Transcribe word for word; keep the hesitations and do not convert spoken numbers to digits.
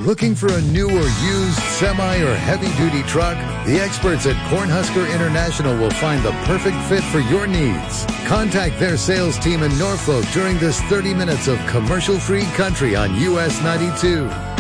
Looking for a new or used semi or heavy-duty truck? The experts at Cornhusker International will find the perfect fit for your needs. Contact their sales team in Norfolk during this thirty minutes of commercial-free country on U S ninety-two.